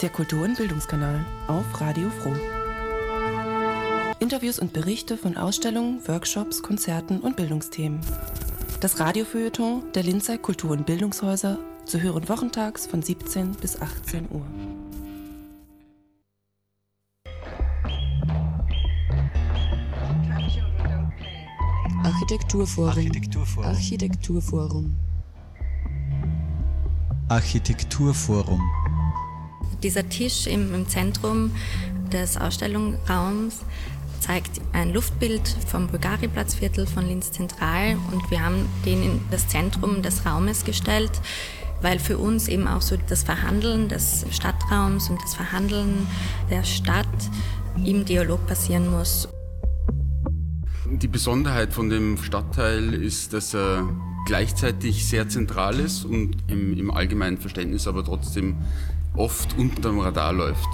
Der Kultur- und Bildungskanal auf Radio Froh. Interviews und Berichte von Ausstellungen, Workshops, Konzerten und Bildungsthemen. Das Radiofeuilleton der Linzer Kultur- und Bildungshäuser zu hören wochentags von 17 bis 18 Uhr. Architekturforum. Dieser Tisch im Zentrum des Ausstellungsraums zeigt ein Luftbild vom Bulgari-Platzviertel von Linz Zentral und wir haben den in das Zentrum des Raumes gestellt, weil für uns eben auch so das Verhandeln des Stadtraums und das Verhandeln der Stadt im Dialog passieren muss. Die Besonderheit von dem Stadtteil ist, dass er gleichzeitig sehr zentral ist und im allgemeinen Verständnis aber trotzdem oft unter dem Radar läuft.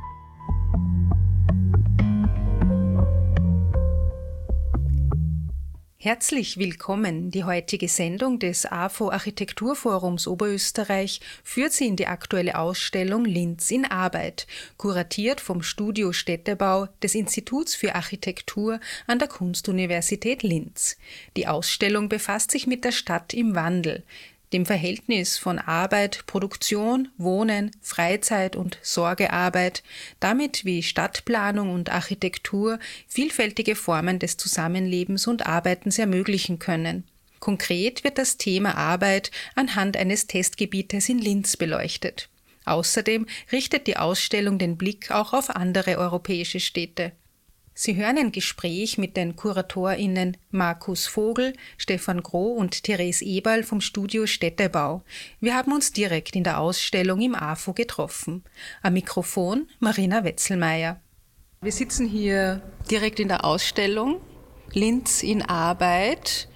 Herzlich willkommen. Die heutige Sendung des AFO Architekturforums Oberösterreich führt Sie in die aktuelle Ausstellung Linz in Arbeit, kuratiert vom Studio Städtebau des Instituts für Architektur an der Kunstuniversität Linz. Die Ausstellung befasst sich mit der Stadt im Wandel, dem Verhältnis von Arbeit, Produktion, Wohnen, Freizeit und Sorgearbeit, damit wie Stadtplanung und Architektur vielfältige Formen des Zusammenlebens und Arbeitens ermöglichen können. Konkret wird das Thema Arbeit anhand eines Testgebietes in Linz beleuchtet. Außerdem richtet die Ausstellung den Blick auch auf andere europäische Städte. Sie hören ein Gespräch mit den KuratorInnen Markus Vogel, Stefan Groh und Therese Eberl vom Studio Städtebau. Wir haben uns direkt in der Ausstellung im AFO getroffen. Am Mikrofon Marina Wetzelmeier. Wir sitzen hier direkt in der Ausstellung Linz in Arbeit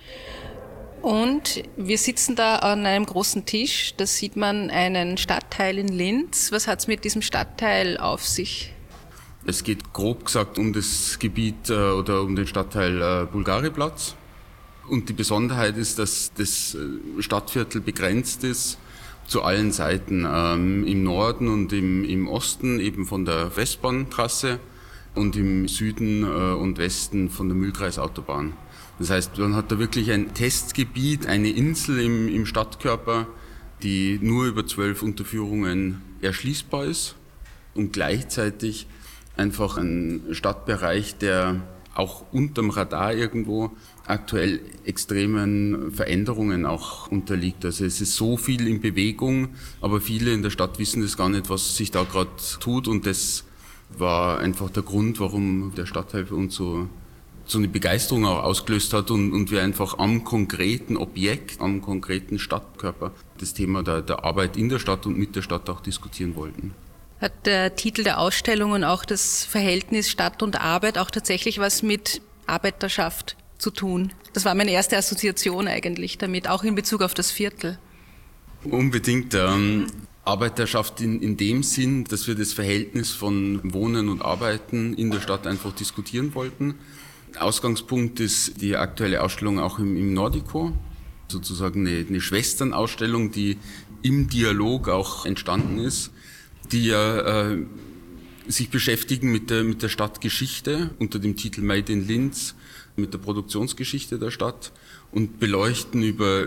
und wir sitzen da an einem großen Tisch. Da sieht man einen Stadtteil in Linz. Was hat es mit diesem Stadtteil auf sich? Es geht grob gesagt um das Gebiet oder um den Stadtteil Bulgariplatz. Und die Besonderheit ist, dass das Stadtviertel begrenzt ist zu allen Seiten. Im Norden und im Osten eben von der Westbahntrasse und im Süden und Westen von der Mühlkreisautobahn. Das heißt, man hat da wirklich ein Testgebiet, eine Insel im Stadtkörper, die nur über 12 Unterführungen erschließbar ist und gleichzeitig einfach ein Stadtbereich, der auch unterm Radar irgendwo aktuell extremen Veränderungen auch unterliegt. Also es ist so viel in Bewegung, aber viele in der Stadt wissen das gar nicht, was sich da gerade tut. Und das war einfach der Grund, warum der Stadtteil für uns so eine Begeisterung auch ausgelöst hat und wir einfach am konkreten Objekt, am konkreten Stadtkörper das Thema der Arbeit in der Stadt und mit der Stadt auch diskutieren wollten. Hat der Titel der Ausstellung und auch das Verhältnis Stadt und Arbeit auch tatsächlich was mit Arbeiterschaft zu tun? Das war meine erste Assoziation eigentlich damit, auch in Bezug auf das Viertel. Unbedingt. Arbeiterschaft in dem Sinn, dass wir das Verhältnis von Wohnen und Arbeiten in der Stadt einfach diskutieren wollten. Ausgangspunkt ist die aktuelle Ausstellung auch im Nordico, sozusagen eine Schwesternausstellung, die im Dialog auch entstanden ist, die ja sich beschäftigen mit der Stadtgeschichte unter dem Titel Made in Linz, mit der Produktionsgeschichte der Stadt und beleuchten über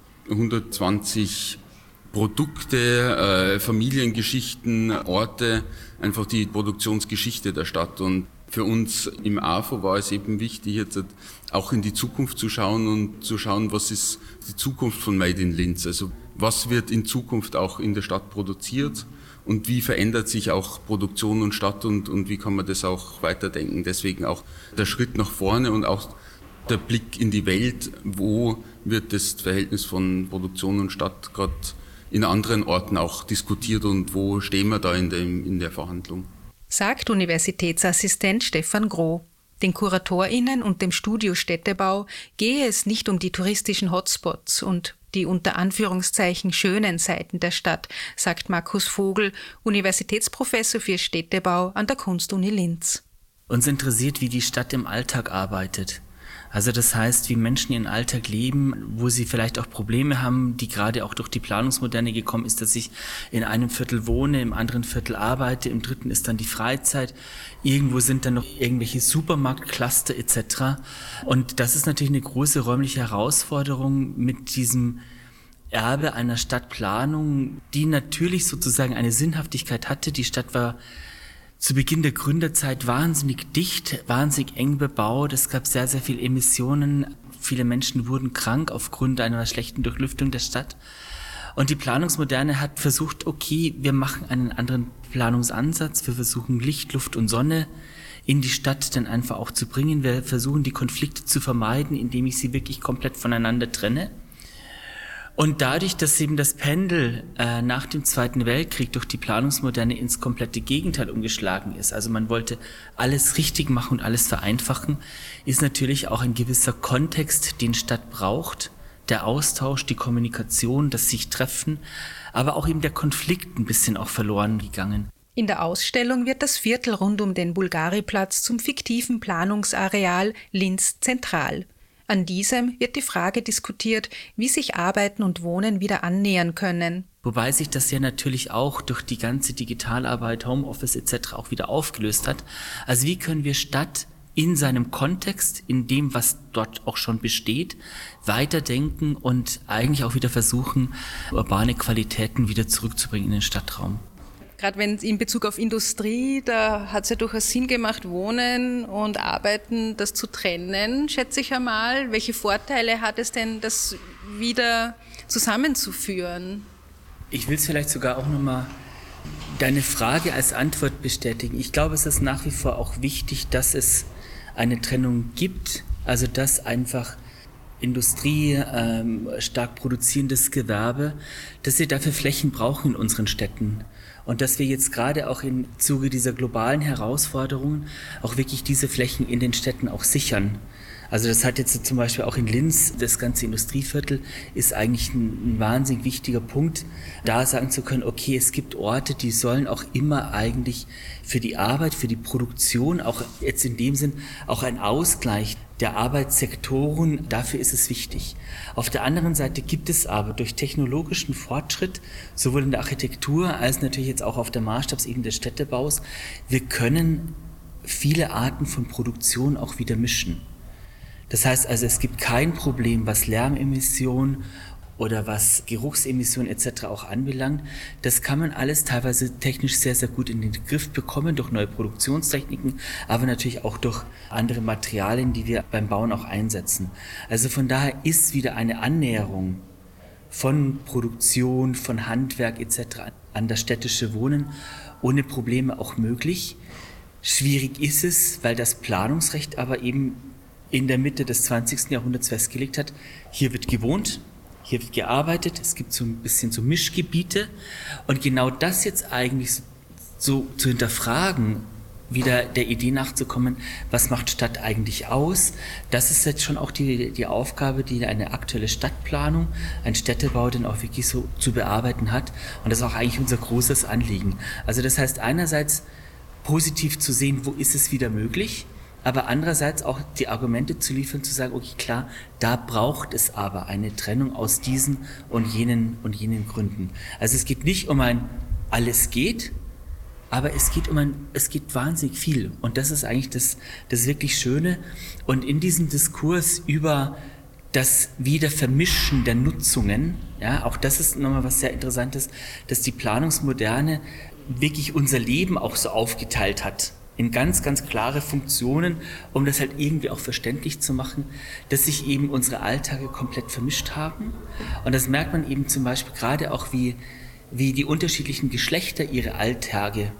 120 Produkte, Familiengeschichten, Orte, einfach die Produktionsgeschichte der Stadt. Und für uns im AFO war es eben wichtig, jetzt auch in die Zukunft zu schauen und zu schauen, was ist die Zukunft von Made in Linz. Also was wird in Zukunft auch in der Stadt produziert und wie verändert sich auch Produktion und Stadt und wie kann man das auch weiterdenken. Deswegen auch der Schritt nach vorne und auch der Blick in die Welt, wo wird das Verhältnis von Produktion und Stadt gerade in anderen Orten auch diskutiert und wo stehen wir da in der Verhandlung. Sagt Universitätsassistent Stefan Groh. Den KuratorInnen und dem Studio Städtebau gehe es nicht um die touristischen Hotspots und die unter Anführungszeichen schönen Seiten der Stadt, sagt Markus Vogel, Universitätsprofessor für Städtebau an der Kunstuni Linz. Uns interessiert, wie die Stadt im Alltag arbeitet. Also das heißt, wie Menschen ihren Alltag leben, wo sie vielleicht auch Probleme haben, die gerade auch durch die Planungsmoderne gekommen ist, dass ich in einem Viertel wohne, im anderen Viertel arbeite, im dritten ist dann die Freizeit, irgendwo sind dann noch irgendwelche Supermarktcluster etc. Und das ist natürlich eine große räumliche Herausforderung mit diesem Erbe einer Stadtplanung, die natürlich sozusagen eine Sinnhaftigkeit hatte. Die Stadt war zu Beginn der Gründerzeit wahnsinnig dicht, wahnsinnig eng bebaut. Es gab sehr, sehr viele Emissionen. Viele Menschen wurden krank aufgrund einer schlechten Durchlüftung der Stadt. Und die Planungsmoderne hat versucht, okay, wir machen einen anderen Planungsansatz. Wir versuchen Licht, Luft und Sonne in die Stadt dann einfach auch zu bringen. Wir versuchen, die Konflikte zu vermeiden, indem ich sie wirklich komplett voneinander trenne. Und dadurch, dass eben das Pendel nach dem Zweiten Weltkrieg durch die Planungsmoderne ins komplette Gegenteil umgeschlagen ist, also man wollte alles richtig machen und alles vereinfachen, ist natürlich auch ein gewisser Kontext, den Stadt braucht, der Austausch, die Kommunikation, das sich treffen, aber auch eben der Konflikt ein bisschen auch verloren gegangen. In der Ausstellung wird das Viertel rund um den Bulgariplatz zum fiktiven Planungsareal Linz Zentral. An diesem wird die Frage diskutiert, wie sich Arbeiten und Wohnen wieder annähern können. Wobei sich das ja natürlich auch durch die ganze Digitalarbeit, Homeoffice etc. auch wieder aufgelöst hat. Also wie können wir Stadt in seinem Kontext, in dem, was dort auch schon besteht, weiterdenken und eigentlich auch wieder versuchen, urbane Qualitäten wieder zurückzubringen in den Stadtraum. Gerade wenn in Bezug auf Industrie, da hat es ja durchaus Sinn gemacht, Wohnen und Arbeiten, das zu trennen, schätze ich einmal. Welche Vorteile hat es denn, das wieder zusammenzuführen? Ich will es vielleicht sogar auch nochmal deine Frage als Antwort bestätigen. Ich glaube, es ist nach wie vor auch wichtig, dass es eine Trennung gibt, also dass einfach Industrie, stark produzierendes Gewerbe, dass wir dafür Flächen brauchen in unseren Städten. Und dass wir jetzt gerade auch im Zuge dieser globalen Herausforderungen auch wirklich diese Flächen in den Städten auch sichern. Also das hat jetzt zum Beispiel auch in Linz, das ganze Industrieviertel ist eigentlich ein wahnsinnig wichtiger Punkt, da sagen zu können, okay, es gibt Orte, die sollen auch immer eigentlich für die Arbeit, für die Produktion, auch jetzt in dem Sinn, auch ein Ausgleich der Arbeitssektoren, dafür ist es wichtig. Auf der anderen Seite gibt es aber durch technologischen Fortschritt, sowohl in der Architektur als natürlich jetzt auch auf der Maßstabsebene des Städtebaus, wir können viele Arten von Produktion auch wieder mischen. Das heißt also, es gibt kein Problem, was Lärmemissionen oder was Geruchsemissionen etc. auch anbelangt. Das kann man alles teilweise technisch sehr, sehr gut in den Griff bekommen durch neue Produktionstechniken, aber natürlich auch durch andere Materialien, die wir beim Bauen auch einsetzen. Also von daher ist wieder eine Annäherung von Produktion, von Handwerk etc. an das städtische Wohnen ohne Probleme auch möglich. Schwierig ist es, weil das Planungsrecht aber eben in der Mitte des 20. Jahrhunderts festgelegt hat, hier wird gewohnt, hier wird gearbeitet, es gibt so ein bisschen so Mischgebiete und genau das jetzt eigentlich so zu hinterfragen, wieder der Idee nachzukommen, was macht Stadt eigentlich aus, das ist jetzt schon auch die Aufgabe, die eine aktuelle Stadtplanung, ein Städtebau dann auch wirklich so zu bearbeiten hat und das ist auch eigentlich unser großes Anliegen. Also das heißt einerseits positiv zu sehen, wo ist es wieder möglich, aber andererseits auch die Argumente zu liefern, zu sagen, okay, klar, da braucht es aber eine Trennung aus diesen und jenen Gründen. Also es geht nicht um ein alles geht, aber es geht wahnsinnig viel. Und das ist eigentlich das wirklich Schöne. Und in diesem Diskurs über das Wiedervermischen der Nutzungen, ja, auch das ist nochmal was sehr Interessantes, dass die Planungsmoderne wirklich unser Leben auch so aufgeteilt hat in ganz, ganz klare Funktionen, um das halt irgendwie auch verständlich zu machen, dass sich eben unsere Alltage komplett vermischt haben. Und das merkt man eben zum Beispiel gerade auch, wie die unterschiedlichen Geschlechter ihre Alltage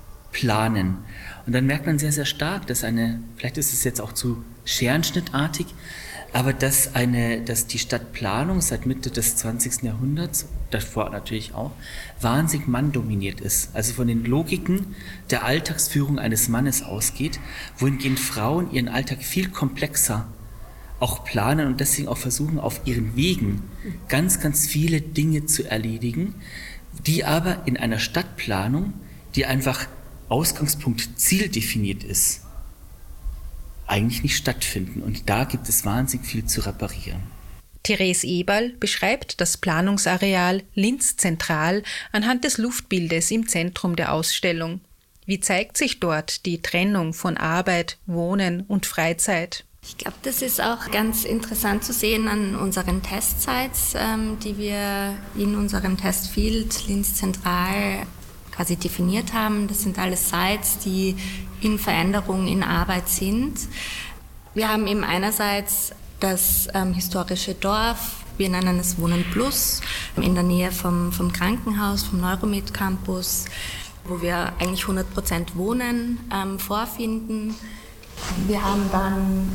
planen. Und dann merkt man sehr, sehr stark, dass vielleicht ist es jetzt auch zu scherenschnittartig, aber dass die Stadtplanung seit Mitte des 20. Jahrhunderts, davor natürlich auch, wahnsinnig manndominiert ist. Also von den Logiken der Alltagsführung eines Mannes ausgeht, wohingehend Frauen ihren Alltag viel komplexer auch planen und deswegen auch versuchen, auf ihren Wegen ganz, ganz viele Dinge zu erledigen, die aber in einer Stadtplanung, die einfach Ausgangspunkt Ziel definiert ist, eigentlich nicht stattfinden. Und da gibt es wahnsinnig viel zu reparieren. Therese Eberl beschreibt das Planungsareal Linz Zentral anhand des Luftbildes im Zentrum der Ausstellung. Wie zeigt sich dort die Trennung von Arbeit, Wohnen und Freizeit? Ich glaube, das ist auch ganz interessant zu sehen an unseren Testsites, die wir in unserem Testfield Linz Zentral quasi definiert haben. Das sind alles Sites, die in Veränderung in Arbeit sind. Wir haben eben einerseits das historische Dorf, wir nennen es Wohnen Plus, in der Nähe vom Krankenhaus, vom Neuromed Campus, wo wir eigentlich 100% Wohnen vorfinden. Wir haben dann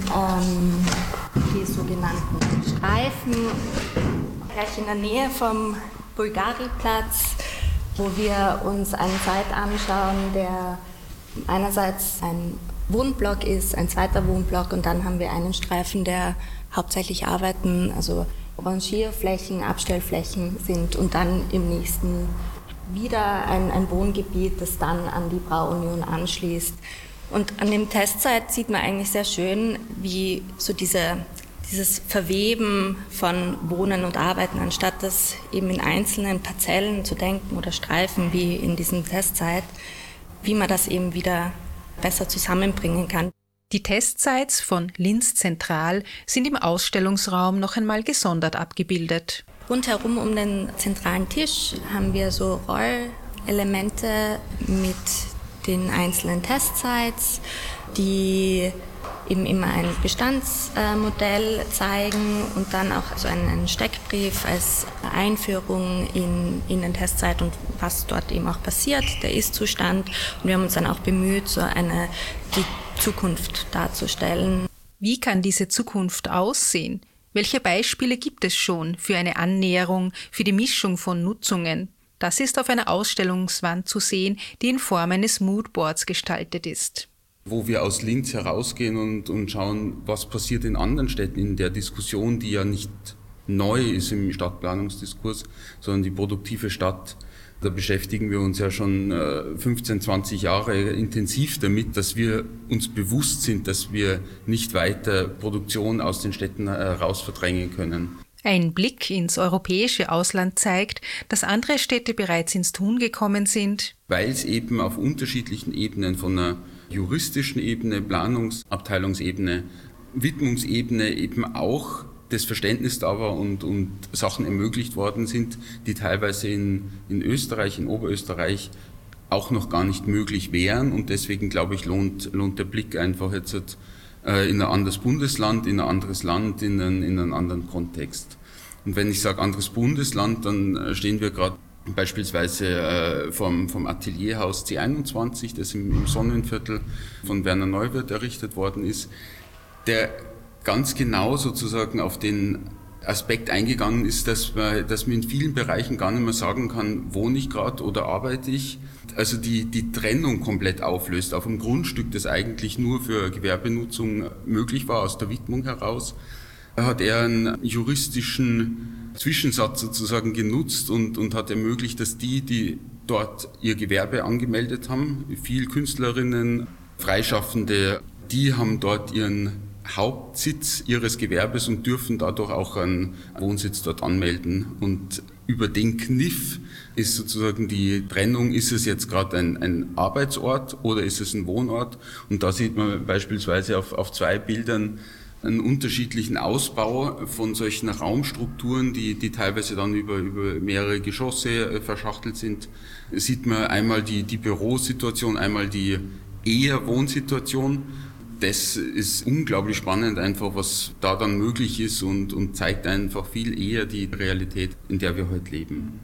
die sogenannten Streifen, gleich in der Nähe vom Bulgariplatz, wo wir uns einen Site anschauen, der einerseits ein Wohnblock ist, ein zweiter Wohnblock, und dann haben wir einen Streifen, der hauptsächlich Arbeiten, also Rangierflächen, Abstellflächen sind, und dann im nächsten wieder ein Wohngebiet, das dann an die Brauunion anschließt. Und an dem Testsite sieht man eigentlich sehr schön, wie so dieses Verweben von Wohnen und Arbeiten, anstatt das eben in einzelnen Parzellen zu denken oder Streifen wie in diesem Testsite, wie man das eben wieder besser zusammenbringen kann. Die Testsites von Linz Zentral sind im Ausstellungsraum noch einmal gesondert abgebildet. Rundherum um den zentralen Tisch haben wir so Rollelemente mit den einzelnen Testsites, die eben immer ein Bestandsmodell zeigen und dann auch so einen Steckbrief als Einführung in den Testsite und was dort eben auch passiert, der Ist-Zustand. Und wir haben uns dann auch bemüht, die Zukunft darzustellen. Wie kann diese Zukunft aussehen? Welche Beispiele gibt es schon für eine Annäherung, für die Mischung von Nutzungen? Das ist auf einer Ausstellungswand zu sehen, die in Form eines Moodboards gestaltet ist. Wo wir aus Linz herausgehen und schauen, was passiert in anderen Städten in der Diskussion, die ja nicht neu ist im Stadtplanungsdiskurs, sondern die produktive Stadt. Da beschäftigen wir uns ja schon 15, 20 Jahre intensiv damit, dass wir uns bewusst sind, dass wir nicht weiter Produktion aus den Städten heraus verdrängen können. Ein Blick ins europäische Ausland zeigt, dass andere Städte bereits ins Tun gekommen sind. Weil es eben auf unterschiedlichen Ebenen, von einer juristischen Ebene, Planungsabteilungsebene, Widmungsebene eben auch das Verständnis da war und Sachen ermöglicht worden sind, die teilweise in Österreich, in Oberösterreich auch noch gar nicht möglich wären. Und deswegen, glaube ich, lohnt der Blick einfach jetzt in ein anderes Bundesland, in ein anderes Land, in einen anderen Kontext. Und wenn ich sage anderes Bundesland, dann stehen wir gerade beispielsweise vom Atelierhaus C21, das im Sonnenviertel von Werner Neuwirth errichtet worden ist, der ganz genau sozusagen auf den Aspekt eingegangen ist, dass man in vielen Bereichen gar nicht mehr sagen kann, wohne ich gerade oder arbeite ich. Also die Trennung komplett auflöst auf einem Grundstück, das eigentlich nur für Gewerbenutzung möglich war, aus der Widmung heraus, hat er einen juristischen Zwischensatz sozusagen genutzt und hat ermöglicht, dass die dort ihr Gewerbe angemeldet haben, viele Künstlerinnen, Freischaffende, die haben dort ihren Hauptsitz ihres Gewerbes und dürfen dadurch auch einen Wohnsitz dort anmelden. Und über den Kniff ist sozusagen die Trennung, ist es jetzt gerade ein Arbeitsort oder ist es ein Wohnort? Und da sieht man beispielsweise auf 2 Bildern einen unterschiedlichen Ausbau von solchen Raumstrukturen, die teilweise dann über mehrere Geschosse verschachtelt sind. Sieht man einmal die Bürosituation, einmal die eher Wohnsituation. Das ist unglaublich spannend einfach, was da dann möglich ist und zeigt einfach viel eher die Realität, in der wir heute leben.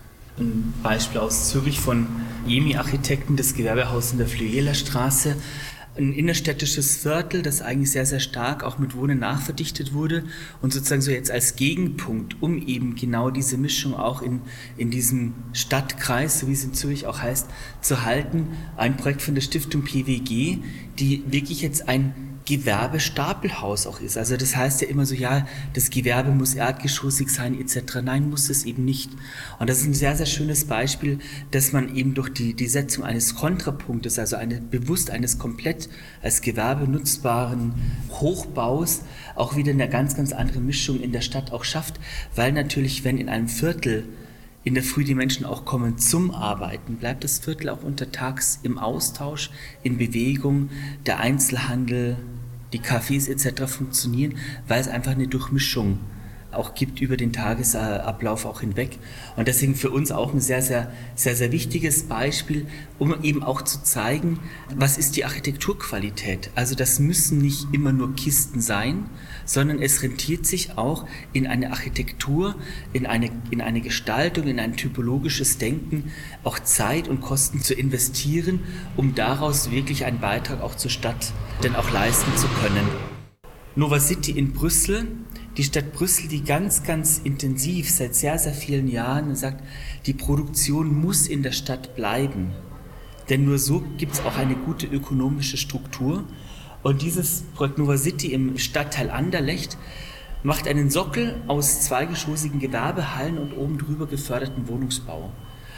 Ein Beispiel aus Zürich von Jemi Architekten, das Gewerbehaus in der Flüeler Straße. Ein innerstädtisches Viertel, das eigentlich sehr, sehr stark auch mit Wohnen nachverdichtet wurde und sozusagen so jetzt als Gegenpunkt, um eben genau diese Mischung auch in diesem Stadtkreis, so wie es in Zürich auch heißt, zu halten. Ein Projekt von der Stiftung PWG, die wirklich jetzt ein Gewerbestapelhaus auch ist. Also das heißt ja immer so, ja, das Gewerbe muss erdgeschossig sein etc. Nein, muss es eben nicht. Und das ist ein sehr, sehr schönes Beispiel, dass man eben durch die Setzung eines Kontrapunktes, also bewusst eines komplett als Gewerbe nutzbaren Hochbaus auch wieder eine ganz, ganz andere Mischung in der Stadt auch schafft, weil natürlich, wenn in einem Viertel in der Früh die Menschen auch kommen zum Arbeiten, bleibt das Viertel auch untertags im Austausch, in Bewegung, der Einzelhandel, die Cafés etc. funktionieren, weil es einfach eine Durchmischung auch gibt über den Tagesablauf auch hinweg. Und deswegen für uns auch ein sehr, sehr, sehr, sehr wichtiges Beispiel, um eben auch zu zeigen, was ist die Architekturqualität. Also das müssen nicht immer nur Kisten sein, sondern es rentiert sich auch in eine Architektur, in eine Gestaltung, in ein typologisches Denken, auch Zeit und Kosten zu investieren, um daraus wirklich einen Beitrag auch zur Stadt denn auch leisten zu können. Nova City in Brüssel, die Stadt Brüssel, die ganz, ganz intensiv seit sehr, sehr vielen Jahren sagt, die Produktion muss in der Stadt bleiben. Denn nur so gibt es auch eine gute ökonomische Struktur. Und dieses Projekt Nova City im Stadtteil Anderlecht macht einen Sockel aus zweigeschossigen Gewerbehallen und oben drüber geförderten Wohnungsbau.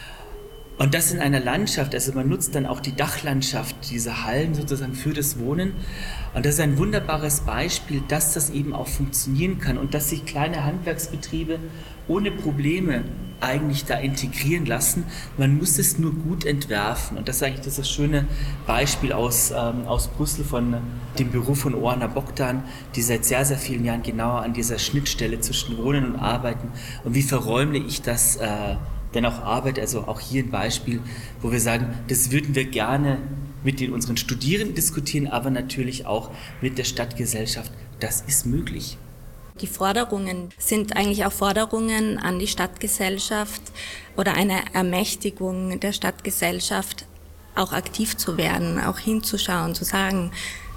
Und das in einer Landschaft, also man nutzt dann auch die Dachlandschaft dieser Hallen sozusagen für das Wohnen. Und das ist ein wunderbares Beispiel, dass das eben auch funktionieren kann und dass sich kleine Handwerksbetriebe ohne Probleme eigentlich da integrieren lassen. Man muss es nur gut entwerfen. Und das ist eigentlich das schöne Beispiel aus Brüssel von dem Büro von Oana Bogdan, die seit sehr, sehr vielen Jahren genauer an dieser Schnittstelle zwischen Wohnen und Arbeiten und wie verräumle ich das denn auch Arbeit, also auch hier ein Beispiel, wo wir sagen, das würden wir gerne mit unseren Studierenden diskutieren, aber natürlich auch mit der Stadtgesellschaft. Das ist möglich. Die Forderungen sind eigentlich auch Forderungen an die Stadtgesellschaft oder eine Ermächtigung der Stadtgesellschaft, auch aktiv zu werden, auch hinzuschauen, zu sagen,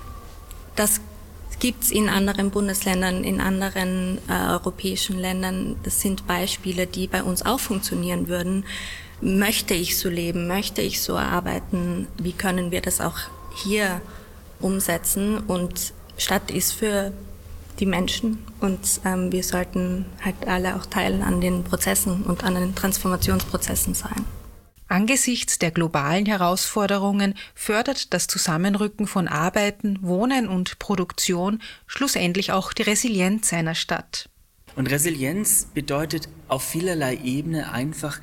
das gibt es in anderen Bundesländern, in anderen europäischen Ländern. Das sind Beispiele, die bei uns auch funktionieren würden. Möchte ich so leben? Möchte ich so arbeiten? Wie können wir das auch hier umsetzen? Und Stadt ist für die Menschen und wir sollten halt alle auch Teil an den Prozessen und an den Transformationsprozessen sein. Angesichts der globalen Herausforderungen fördert das Zusammenrücken von Arbeiten, Wohnen und Produktion schlussendlich auch die Resilienz einer Stadt. Und Resilienz bedeutet auf vielerlei Ebene einfach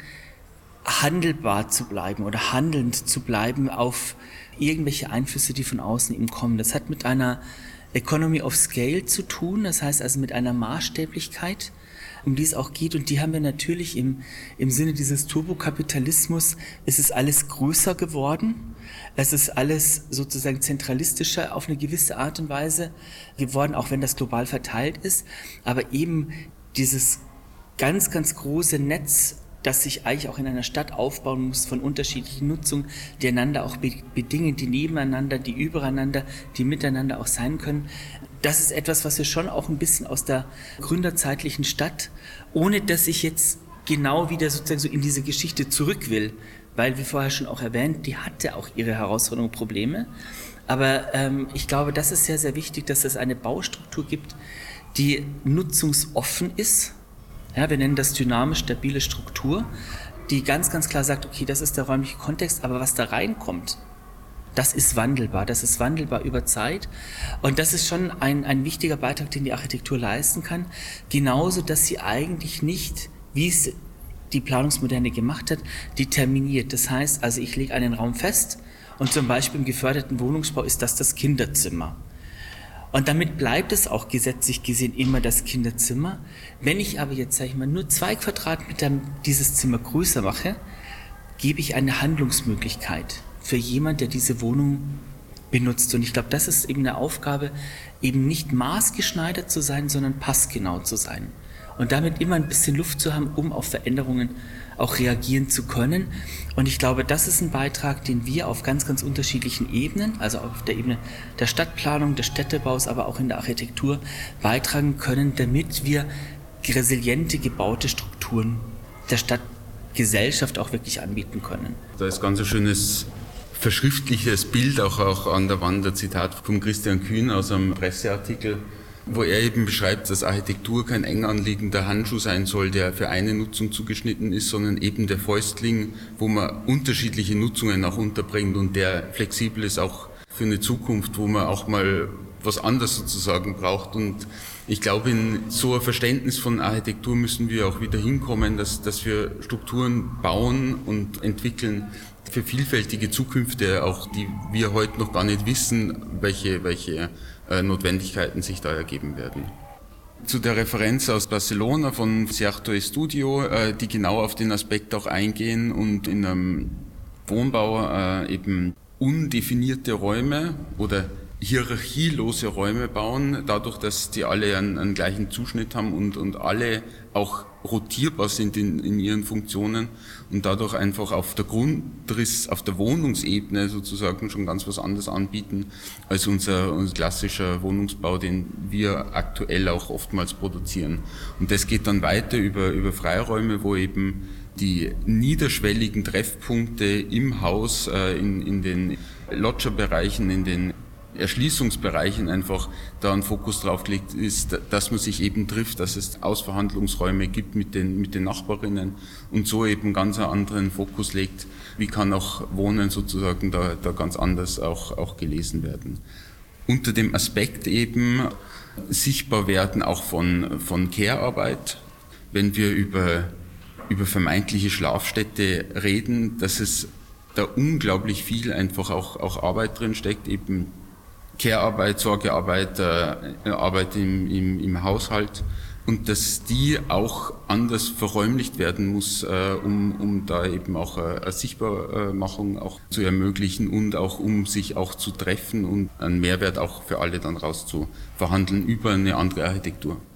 handelbar zu bleiben oder handelnd zu bleiben auf irgendwelche Einflüsse, die von außen eben kommen. Das hat mit einer Economy of Scale zu tun, das heißt also mit einer Maßstäblichkeit, um die es auch geht. Und die haben wir natürlich im Sinne dieses Turbokapitalismus, es ist alles größer geworden, es ist alles sozusagen zentralistischer auf eine gewisse Art und Weise geworden, auch wenn das global verteilt ist. Aber eben dieses ganz, ganz große Netz, das sich eigentlich auch in einer Stadt aufbauen muss von unterschiedlichen Nutzungen, die einander auch bedingen, die nebeneinander, die übereinander, die miteinander auch sein können. Das ist etwas, was wir schon auch ein bisschen aus der gründerzeitlichen Stadt, ohne dass ich jetzt genau wieder sozusagen so in diese Geschichte zurück will, weil wir vorher schon auch erwähnt, die hatte auch ihre Herausforderungen und Probleme. Aber ich glaube, das ist sehr, sehr wichtig, dass es eine Baustruktur gibt, die nutzungsoffen ist. Ja, wir nennen das dynamisch stabile Struktur, die ganz, ganz klar sagt, okay, das ist der räumliche Kontext, aber was da reinkommt, das ist wandelbar über Zeit. Und das ist schon ein wichtiger Beitrag, den die Architektur leisten kann. Genauso, dass sie eigentlich nicht, wie es die Planungsmoderne gemacht hat, determiniert. Das heißt, also ich lege einen Raum fest und zum Beispiel im geförderten Wohnungsbau ist das Kinderzimmer. Und damit bleibt es auch gesetzlich gesehen immer das Kinderzimmer. Wenn ich aber jetzt, sage ich mal, nur 2 Quadratmeter dieses Zimmer größer mache, gebe ich eine Handlungsmöglichkeit für jemand, der diese Wohnung benutzt. Und ich glaube, das ist eben eine Aufgabe, eben nicht maßgeschneidert zu sein, sondern passgenau zu sein. Und damit immer ein bisschen Luft zu haben, um auf Veränderungen auch reagieren zu können. Und ich glaube, das ist ein Beitrag, den wir auf ganz, ganz unterschiedlichen Ebenen, also auf der Ebene der Stadtplanung, des Städtebaus, aber auch in der Architektur beitragen können, damit wir resiliente, gebaute Strukturen der Stadtgesellschaft auch wirklich anbieten können. Da ist ganz ein schönes verschriftliches Bild auch an der Wand, ein Zitat von Christian Kühn aus einem Presseartikel, wo er eben beschreibt, dass Architektur kein eng anliegender Handschuh sein soll, der für eine Nutzung zugeschnitten ist, sondern eben der Fäustling, wo man unterschiedliche Nutzungen auch unterbringt und der flexibel ist auch für eine Zukunft, wo man auch mal was anderes sozusagen braucht. Und ich glaube, in so ein Verständnis von Architektur müssen wir auch wieder hinkommen, dass wir Strukturen bauen und entwickeln für vielfältige Zukünfte, auch die wir heute noch gar nicht wissen, welche Notwendigkeiten sich da ergeben werden. Zu der Referenz aus Barcelona von Cierto Estudio, die genau auf den Aspekt auch eingehen und in einem Wohnbau eben undefinierte Räume oder hierarchielose Räume bauen, dadurch, dass die alle einen gleichen Zuschnitt haben und alle auch rotierbar sind in ihren Funktionen und dadurch einfach auf der Grundriss, auf der Wohnungsebene sozusagen schon ganz was anderes anbieten als unser klassischer Wohnungsbau, den wir aktuell auch oftmals produzieren. Und das geht dann weiter über Freiräume, wo eben die niederschwelligen Treffpunkte im Haus, in den Loggia-Bereichen, in den Erschließungsbereichen einfach da ein Fokus drauf gelegt ist, dass man sich eben trifft, dass es Ausverhandlungsräume gibt mit den Nachbarinnen und so eben ganz einen anderen Fokus legt. Wie kann auch Wohnen sozusagen da ganz anders auch gelesen werden. Unter dem Aspekt eben sichtbar werden auch von Care-Arbeit, wenn wir über vermeintliche Schlafstätte reden, dass es da unglaublich viel einfach auch Arbeit drin steckt, eben Care-Arbeit, Sorgearbeit, Arbeit im Haushalt und dass die auch anders verräumlicht werden muss, um da eben auch eine Sichtbarmachung auch zu ermöglichen und auch um sich auch zu treffen und einen Mehrwert auch für alle dann rauszuverhandeln über eine andere Architektur.